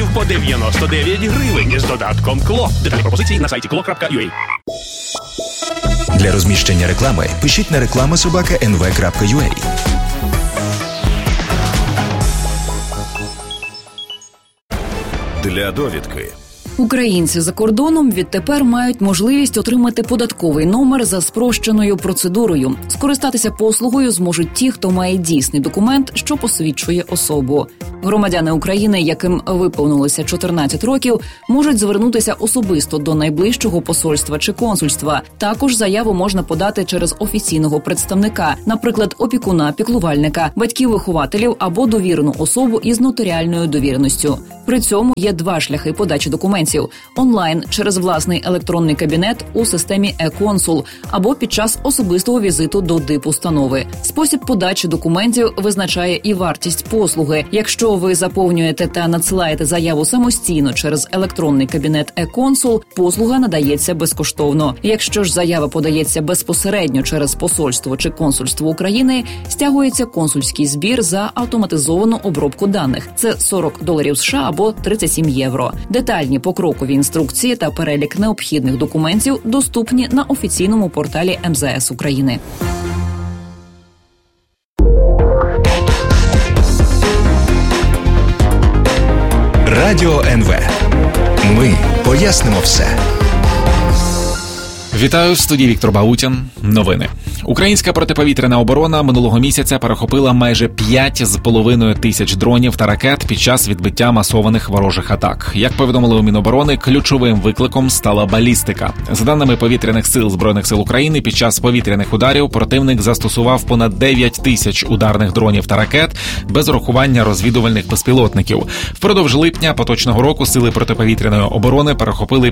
по 99 гривень з додатком КЛО. Деталі пропозиції на сайті klo.ua. Для розміщення реклами пишіть на reklama@nv.ua. Для довідки. Українці за кордоном відтепер мають можливість отримати податковий номер за спрощеною процедурою. Скористатися послугою зможуть ті, хто має дійсний документ, що посвідчує особу. Громадяни України, яким виповнилося 14 років, можуть звернутися особисто до найближчого посольства чи консульства. Також заяву можна подати через офіційного представника, наприклад, опікуна, піклувальника, батьків-вихователів або довірену особу із нотаріальною довіреністю. При цьому є два шляхи подачі документів – онлайн через власний електронний кабінет у системі e-консул або під час особистого візиту до дипустанови. Спосіб подачі документів визначає і вартість послуги. Якщо ви заповнюєте та надсилаєте заяву самостійно через електронний кабінет e-консул, послуга надається безкоштовно. Якщо ж заява подається безпосередньо через посольство чи консульство України, стягується консульський збір за автоматизовану обробку даних. Це $40 США або 37 євро. Детальні покрокові інструкції та перелік необхідних документів доступні на офіційному порталі МЗС України. Радіо НВ. Ми пояснимо все. Вітаю, в студії Віктор Баутін. Новини. Українська протиповітряна оборона минулого місяця перехопила майже 5,5 тисяч дронів та ракет під час відбиття масованих ворожих атак. Як повідомили у Міноборони, ключовим викликом стала балістика. За даними повітряних сил Збройних сил України, під час повітряних ударів противник застосував понад 9 тисяч ударних дронів та ракет без урахування розвідувальних безпілотників. Впродовж липня поточного року сили протиповітряної оборони перехопили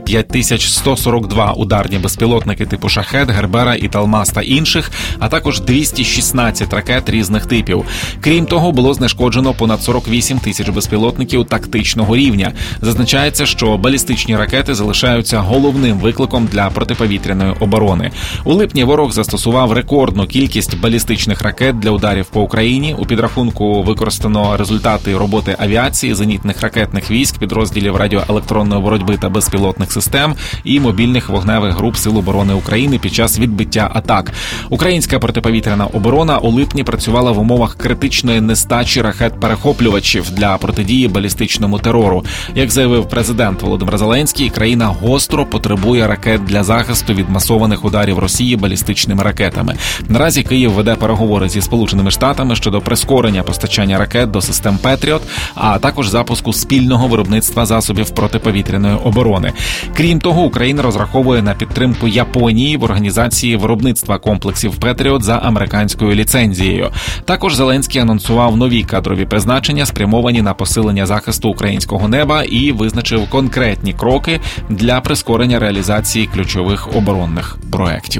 5142 ударні безпілотники типу «Шахед», «Гербера» і «Талмас» та інших, а також 216 ракет різних типів. Крім того, було знешкоджено понад 48 тисяч безпілотників тактичного рівня. Зазначається, що балістичні ракети залишаються головним викликом для протиповітряної оборони. У липні ворог застосував рекордну кількість балістичних ракет для ударів по Україні. У підрахунку використано результати роботи авіації, зенітних ракетних військ, підрозділів радіоелектронної боротьби та безпілотних систем і мобільних вогневих груп Сил оборони України під час відбиття атак. Українська протиповітряна оборона у липні працювала в умовах критичної нестачі ракет-перехоплювачів для протидії балістичному терору. Як заявив президент Володимир Зеленський, країна гостро потребує ракет для захисту від масованих ударів Росії балістичними ракетами. Наразі Київ веде переговори зі Сполученими Штатами щодо прискорення постачання ракет до систем «Петріот», а також запуску спільного виробництва засобів протиповітряної оборони. Крім того, Україна розраховує на підтримку Японії в організації виробництва комплексів «Петріот» за американською ліцензією. Також Зеленський анонсував нові кадрові призначення, спрямовані на посилення захисту українського неба, і визначив конкретні кроки для прискорення реалізації ключових оборонних проєктів.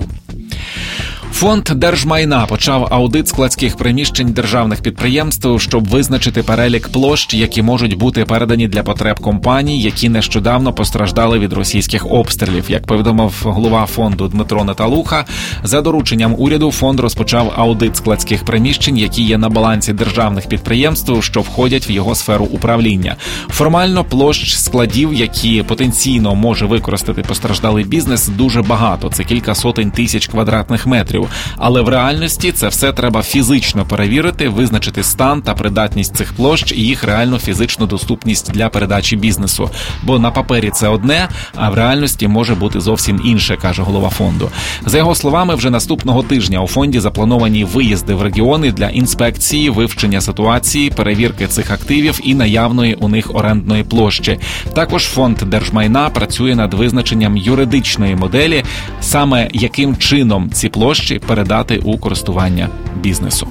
Фонд держмайна почав аудит складських приміщень державних підприємств, щоб визначити перелік площ, які можуть бути передані для потреб компаній, які нещодавно постраждали від російських обстрілів. Як повідомив голова фонду Дмитро Наталуха, за дорученням уряду фонд розпочав аудит складських приміщень, які є на балансі державних підприємств, що входять в його сферу управління. Формально площ складів, які потенційно може використати постраждалий бізнес, дуже багато. Це кілька сотень тисяч квадратних метрів. Але в реальності це все треба фізично перевірити, визначити стан та придатність цих площ і їх реальну фізичну доступність для передачі бізнесу. Бо на папері це одне, а в реальності може бути зовсім інше, каже голова фонду. За його словами, вже наступного тижня у фонді заплановані виїзди в регіони для інспекції, вивчення ситуації, перевірки цих активів і наявної у них орендної площі. Також фонд держмайна працює над визначенням юридичної моделі, саме яким чином ці площі передати у користування бізнесу.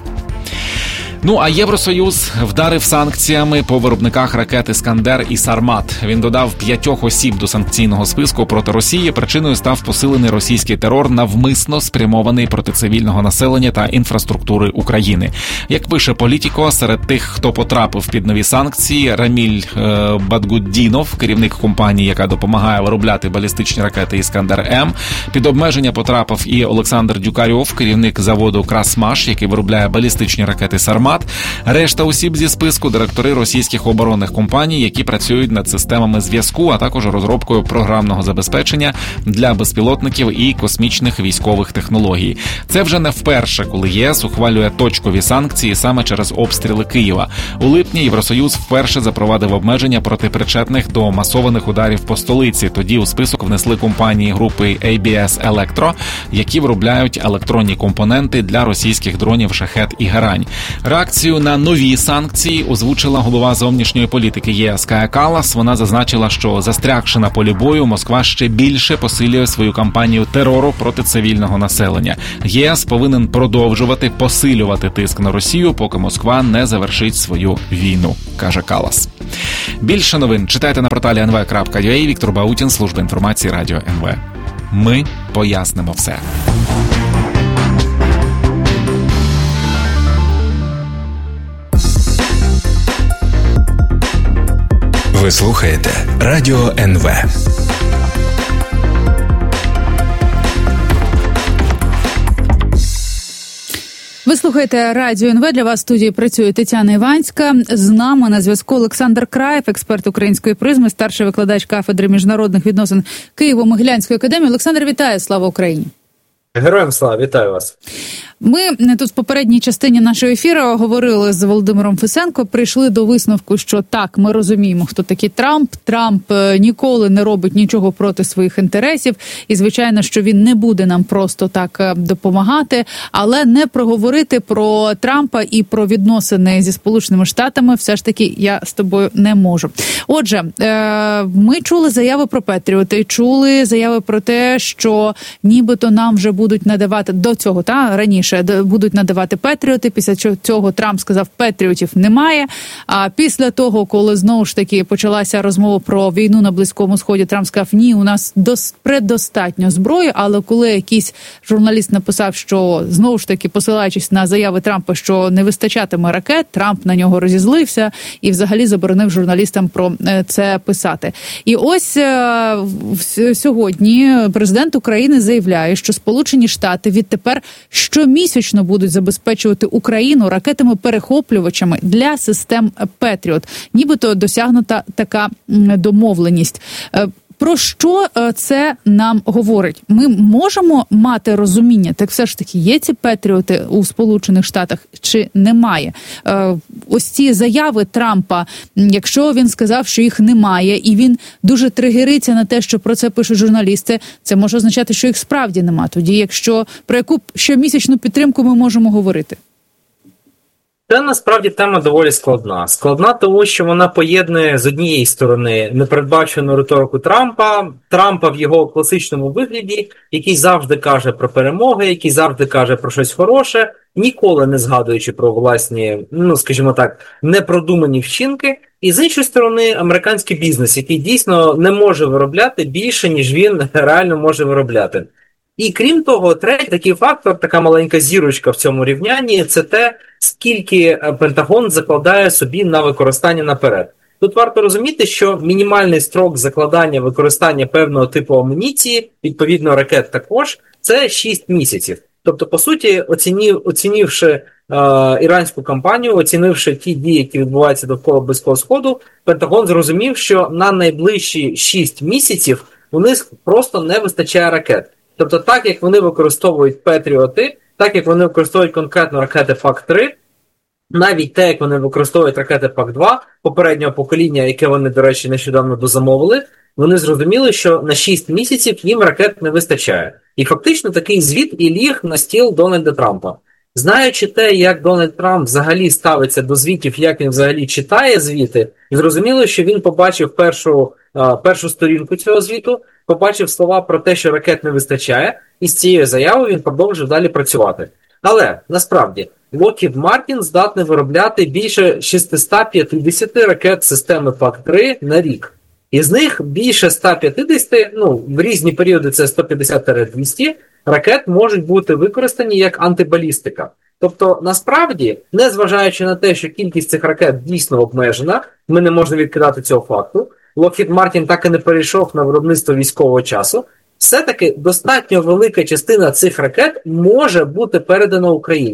А Євросоюз вдарив санкціями по виробниках ракет «Іскандер» і «Сармат». Він додав 5 осіб до санкційного списку проти Росії. Причиною став посилений російський терор, навмисно спрямований проти цивільного населення та інфраструктури України. Як пише Політіко, серед тих, хто потрапив під нові санкції, Раміль Бадгуддінов, керівник компанії, яка допомагає виробляти балістичні ракети «Іскандер-М». Під обмеження потрапив і Олександр Дюкарьов, керівник заводу «Красмаш», який виробляє балістичні ракети «Сармат». гармат. Решта осіб зі списку – директори російських оборонних компаній, які працюють над системами зв'язку, а також розробкою програмного забезпечення для безпілотників і космічних військових технологій. Це вже не вперше, коли ЄС ухвалює точкові санкції саме через обстріли Києва. У липні Євросоюз вперше запровадив обмеження проти причетних до масованих ударів по столиці. Тоді у список внесли компанії групи ABS Electro, які виробляють електронні компоненти для російських дронів «Шахед» і «Герань». Реакцію на нові санкції озвучила голова зовнішньої політики ЄС Кая Каллас. Вона зазначила, що застрягши на полі бою, Москва ще більше посилює свою кампанію терору проти цивільного населення. ЄС повинен продовжувати посилювати тиск на Росію, поки Москва не завершить свою війну, каже Каллас. Більше новин читайте на порталі nv.ua. Віктор Баутін, служба інформації Радіо НВ. Ми пояснимо все. Ви слухаєте Радіо НВ. Ви слухаєте Радіо НВ. Для вас в студії працює Тетяна Іванська. З нами на зв'язку Олександр Краєв, експерт української призми, старший викладач кафедри міжнародних відносин Києво-Могилянської академії. Олександр, вітаю! Слава Україні! Героям слава, вітаю вас. Ми тут в попередній частині нашого ефіру говорили з Володимиром Фесенко, прийшли до висновку, що так, ми розуміємо, хто такий Трамп. Трамп ніколи не робить нічого проти своїх інтересів, і, звичайно, що він не буде нам просто так допомагати, але не проговорити про Трампа і про відносини зі Сполученими Штатами все ж таки я з тобою не можу. Отже, ми чули заяви про Петріоти, чули заяви про те, що нібито нам вже будуть надавати до цього, раніше будуть надавати Петріоти. Після цього Трамп сказав, Петріотів немає. А після того, коли знову ж таки почалася розмова про війну на Близькому Сході, Трамп сказав, ні, у нас предостатньо зброї. Але коли якийсь журналіст написав, що знову ж таки, посилаючись на заяви Трампа, що не вистачатиме ракет, Трамп на нього розізлився і взагалі заборонив журналістам про це писати. І ось сьогодні президент України заявляє, що Сполучені Штати відтепер щомісячно будуть забезпечувати Україну ракетами-перехоплювачами для систем Петріот. Нібито досягнута така домовленість. Про що це нам говорить? Ми можемо мати розуміння, так все ж таки є ці Петріоти у Сполучених Штатах чи немає? Ось ці заяви Трампа, якщо він сказав, що їх немає, і він дуже тригериться на те, що про це пишуть журналісти, це може означати, що їх справді нема. Тоді, про яку щомісячну підтримку ми можемо говорити? Це насправді тема доволі складна. Складна тому, що вона поєднує з однієї сторони непередбачену риторику Трампа в його класичному вигляді, який завжди каже про перемоги, який завжди каже про щось хороше, ніколи не згадуючи про власні, скажімо так, непродумані вчинки. І з іншої сторони, американський бізнес, який дійсно не може виробляти більше, ніж він реально може виробляти. І крім того, третій такий фактор, така маленька зірочка в цьому рівнянні, це те, скільки Пентагон закладає собі на використання наперед. Тут варто розуміти, що мінімальний строк закладання використання певного типу амуніції, відповідно ракет також, це 6 місяців. Тобто, по суті, оцінивши іранську кампанію, оцінивши ті дії, які відбуваються довкола Близького Сходу, Пентагон зрозумів, що на найближчі 6 місяців у них просто не вистачає ракет. Тобто, так як вони використовують Петріоти, так як вони використовують конкретно ракети ФАК-3, навіть те, як вони використовують ракети ФАК-2, попереднього покоління, яке вони, до речі, нещодавно дозамовили, вони зрозуміли, що на 6 місяців їм ракет не вистачає. І фактично такий звіт і ліг на стіл Дональда Трампа. Знаючи те, як Дональд Трамп взагалі ставиться до звітів, як він взагалі читає звіти, зрозуміло, що він побачив першу сторінку цього звіту, побачив слова про те, що ракет не вистачає, і з цією заявою він продовжив далі працювати. Але, насправді, Lockheed Martin здатний виробляти більше 650 ракет системи ФАК-3 на рік. Із них більше 150, в різні періоди це 150-200, ракет можуть бути використані як антибалістика. Тобто, насправді, незважаючи на те, що кількість цих ракет дійсно обмежена, ми не можемо відкидати цього факту, Lockheed Martin так і не перейшов на виробництво військового часу, все-таки достатньо велика частина цих ракет може бути передана Україні.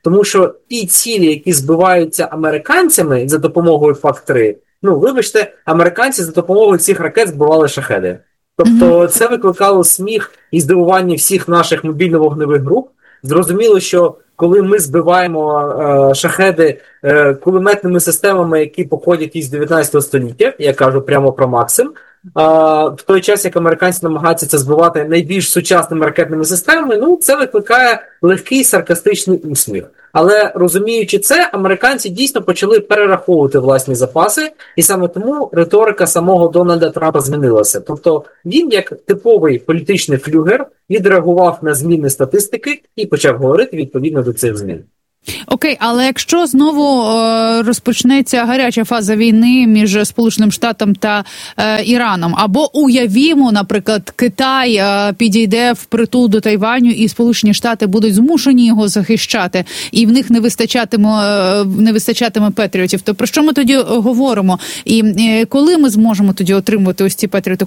Тому що ті цілі, які збиваються американцями за допомогою ПАК-3, вибачте, американці за допомогою цих ракет збивали шахеди. Тобто це викликало сміх і здивування всіх наших мобільно-вогневих груп. Зрозуміло, що коли ми збиваємо шахеди кулеметними системами, які походять із 19 століття, я кажу прямо про Максим, в той час, як американці намагаються це збивати найбільш сучасними ракетними системами, це викликає легкий саркастичний усміх. Але розуміючи це, американці дійсно почали перераховувати власні запаси, і саме тому риторика самого Дональда Трампа змінилася. Тобто він, як типовий політичний флюгер, відреагував на зміни статистики і почав говорити відповідно до цих змін. Окей, але якщо знову розпочнеться гаряча фаза війни між Сполученим Штатом та Іраном, або уявімо, наприклад, Китай підійде впритул до Тайваню і Сполучені Штати будуть змушені його захищати, і в них не вистачатиме патріотів, то про що ми тоді говоримо? І коли ми зможемо тоді отримувати ось ці патріоти?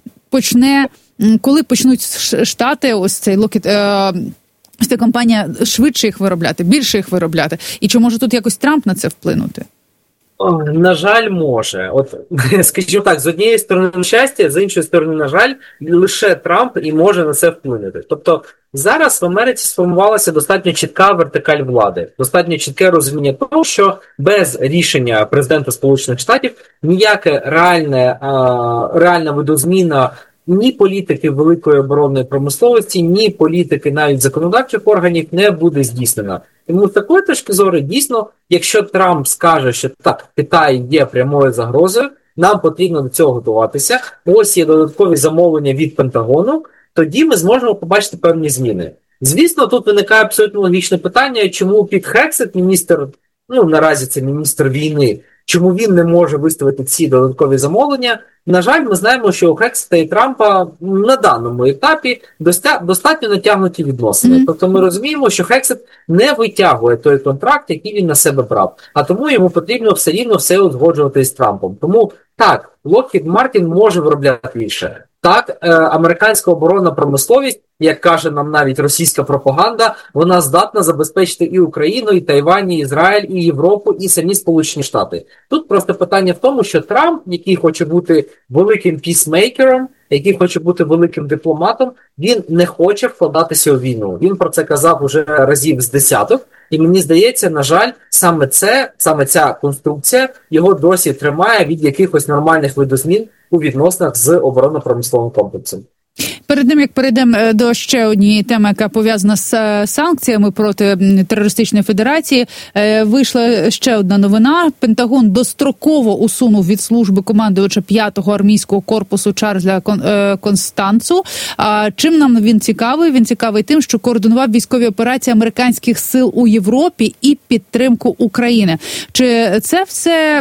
Коли почнуть Штати, ось цей ось ця компанія швидше їх виробляти, більше їх виробляти? І чи може тут якось Трамп на це вплинути? На жаль, може. Скажімо так, з однієї сторони щастя, з іншої сторони, на жаль, лише Трамп і може на це вплинути. Тобто зараз в Америці сформувалася достатньо чітка вертикаль влади, достатньо чітке розуміння того, що без рішення президента Сполучених Штатів ніяка реальна видозміна ні політики великої оборонної промисловості, ні політики навіть законодавчих органів не буде здійснена. Тому з такої точки зору, дійсно, якщо Трамп скаже, що так, Китай є прямою загрозою, нам потрібно до цього готуватися, ось є додаткові замовлення від Пентагону, тоді ми зможемо побачити певні зміни. Звісно, тут виникає абсолютно логічне питання, чому Піт Хексет, міністр, наразі це міністр війни, чому він не може виставити ці додаткові замовлення. На жаль, ми знаємо, що у Хексета і Трампа на даному етапі достатньо натягнуті відносини. Тобто ми розуміємо, що Хексет не витягує той контракт, який він на себе брав. А тому йому потрібно все рівно все узгоджувати з Трампом. Тому так, Lockheed Martin може виробляти більше. Так, американська оборонна промисловість, як каже нам навіть російська пропаганда, вона здатна забезпечити і Україну, і Тайвань, і Ізраїль, і Європу, і самі Сполучені Штати. Тут просто питання в тому, що Трамп, який хоче бути великим пісмейкером, який хоче бути великим дипломатом, він не хоче вкладатися у війну. Він про це казав уже разів з десяток. І мені здається, на жаль, саме ця конструкція його досі тримає від якихось нормальних видозмін у відносинах з оборонно-промисловим комплексом. Перед тим, як перейдемо до ще однієї теми, яка пов'язана з санкціями проти терористичної федерації, вийшла ще одна новина. Пентагон достроково усунув від служби командувача 5-го армійського корпусу Чарльза Констанцу. Чим нам він цікавий? Він цікавий тим, що координував військові операції американських сил у Європі і підтримку України. Чи це все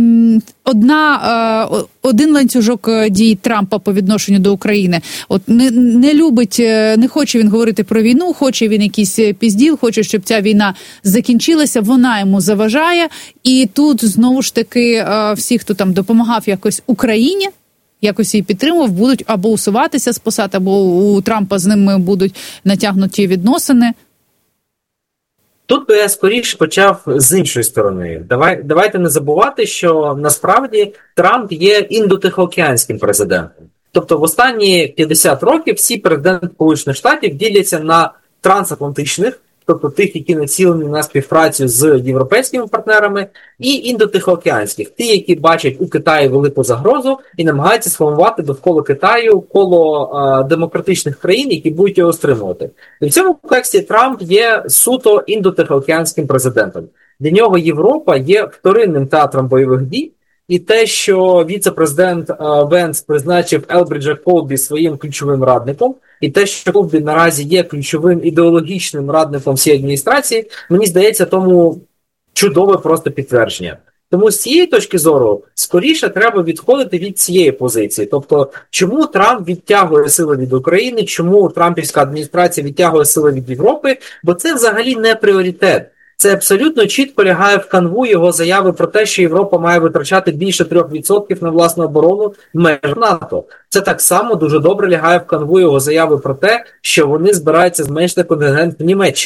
один ланцюжок дій Трампа по відношенню до України? От не любить, не хоче він говорити про війну, хоче він якийсь пізділ, хоче, щоб ця війна закінчилася, вона йому заважає. І тут знову ж таки всі, хто там допомагав якось Україні, якось її підтримував, будуть або усуватися з посад, або у Трампа з ними будуть натягнуті відносини. Тут би я скоріше почав з іншої сторони. Давайте не забувати, що насправді Трамп є індотихоокеанським президентом. Тобто в останні 50 років всі президенти Сполучених Штатів діляться на трансатлантичних, тобто тих, які націлені на співпрацю з європейськими партнерами, і індотихоокеанських, ті, які бачать у Китаї велику загрозу і намагаються сформувати довкола Китаю коло демократичних країн, які будуть його стримувати. І в цьому контексті Трамп є суто індотихоокеанським президентом. Для нього Європа є вторинним театром бойових дій, і те, що віце-президент Венс призначив Елбриджа Колбі своїм ключовим радником, і те, що Колбі наразі є ключовим ідеологічним радником всієї адміністрації, мені здається, тому чудове просто підтвердження. Тому з цієї точки зору, скоріше треба відходити від цієї позиції. Тобто, чому Трамп відтягує сили від України, чому трампівська адміністрація відтягує сили від Європи, бо це взагалі не пріоритет. Це абсолютно чітко лягає в канву його заяви про те, що Європа має витрачати більше 3% на власну оборону в межах НАТО. Це так само дуже добре лягає в канву його заяви про те, що вони збираються зменшити контингент в Німеччині.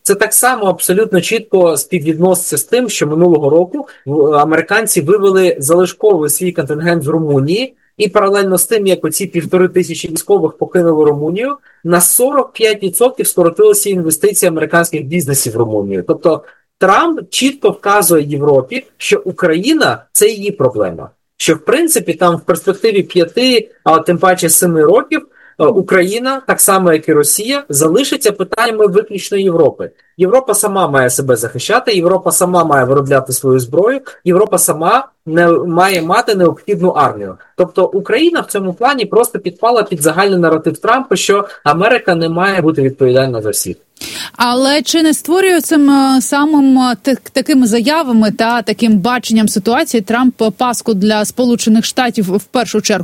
Це так само абсолютно чітко співвідноситься з тим, що минулого року американці вивели залишковий свій контингент з Румунії, і паралельно з тим, як оці 1500 військових покинули Румунію, на 45% скоротилися інвестиції американських бізнесів в Румунію. Тобто Трамп чітко вказує Європі, що Україна – це її проблема. Що, в принципі, там в перспективі 5, а тим паче 7 років, Україна, так само як і Росія, залишиться питаннями виключно Європи. Європа сама має себе захищати, Європа сама має виробляти свою зброю, Європа сама не має мати необхідну армію. Тобто Україна в цьому плані просто підпала під загальний наратив Трампа, що Америка не має бути відповідальна за всіх. Але чи не створює цим самим такими заявами та таким баченням ситуації Трамп пастку для Сполучених Штатів в першу чергу?